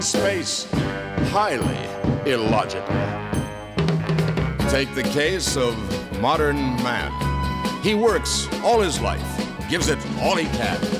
Space, highly illogical. Take the case of modern man. He works all his life, gives it all he can.